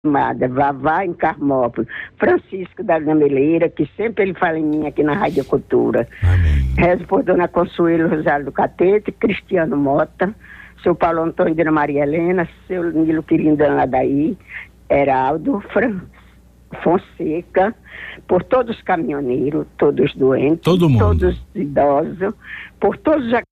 Amada, Vavá em Carmópolis, Francisco da Gameleira, que sempre ele fala em mim aqui na Rádio Cultura. Amém. Rezo por Dona Consuelo Rosário do Catete, Cristiano Mota, seu Paulo Antônio e Dona Maria Helena, seu Nilo Quirino Dona Daí, Heraldo, Fonseca, por todos os caminhoneiros, todos os doentes, todo mundo, todos os idosos, por todos os